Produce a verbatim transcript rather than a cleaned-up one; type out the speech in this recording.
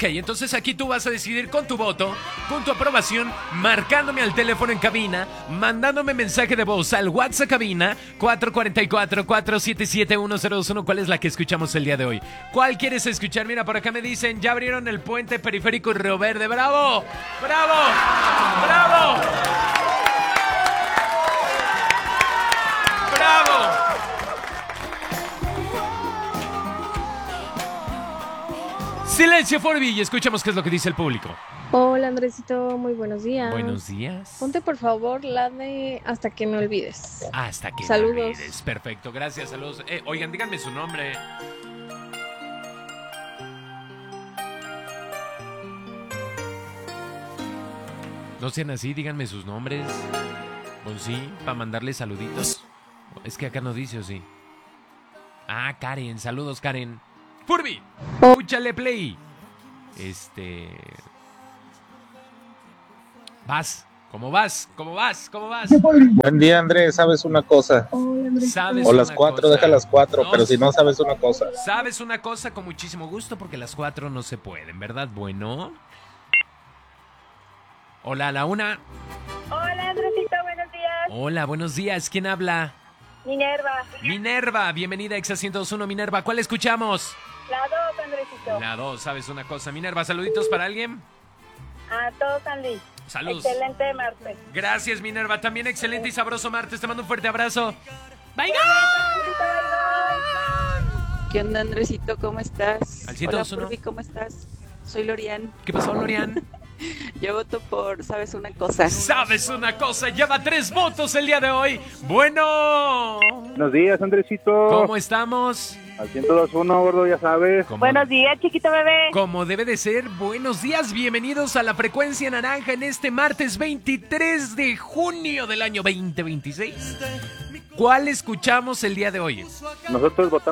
entonces aquí tú vas a decidir con tu voto, con tu aprobación, marcándome al teléfono en cabina, mandándome mensaje de voz al WhatsApp cabina cuatro cuatro cuatro, cuatro siete siete, uno cero dos uno. ¿Cuál es la que escuchamos el día de hoy? ¿Cuál quieres escuchar? Mira, por acá me dicen, ya abrieron el puente periférico Río Verde. ¡Bravo! ¡Bravo! ¡Bravo! ¡Bravo! Silencio, Forby, y escuchamos qué es lo que dice el público. Hola, Andresito, muy buenos días. Buenos días. Ponte, por favor, la de Hasta que me olvides. Hasta que Saludos. me olvides. Perfecto, gracias, saludos. Eh, oigan, díganme su nombre. No sean así, díganme sus nombres. ¿O sí? Para mandarles saluditos. Es que acá no dice, ¿o sí? Ah, Karen, saludos, Karen. Furby, escúchale play. Este... Vas, ¿cómo vas? ¿Cómo vas? ¿Cómo vas? Buen día, Andrés. ¿Sabes una cosa? ¿Sabes O las una cuatro, cosa? deja las cuatro, No, pero si no sabes una cosa. ¿Sabes una cosa? Con muchísimo gusto, porque las cuatro no se pueden, ¿verdad? Bueno. Hola, a la una. Hola, Andresito, buenos días. Hola, buenos días. ¿Quién habla? Minerva. Minerva, bienvenida a Exa ciento dos punto uno. Minerva, ¿cuál escuchamos? La dos, Andresito. La dos, ¿sabes una cosa? Minerva, saluditos para alguien. A todos, Andy. Saludos. Excelente martes. Gracias, Minerva. También excelente y sabroso martes. Te mando un fuerte abrazo. Bye, ¿Qué onda, Andresito? ¿Cómo estás? Al ciento dos Hola, uno. Furby, ¿cómo estás? Soy Lorian. ¿Qué pasó, Lorian? Yo voto por, ¿sabes una cosa? ¿Sabes una cosa? Lleva tres votos el día de hoy. Bueno. Buenos días, Andresito. ¿Cómo estamos? Al ciento dos punto uno, gordo, ya sabes. Como, Buenos días, chiquito bebé. como debe de ser, buenos días, bienvenidos a la Frecuencia Naranja en este martes veintitrés de junio del año veinte veintiséis. ¿Cuál escuchamos el día de hoy? Nosotros votamos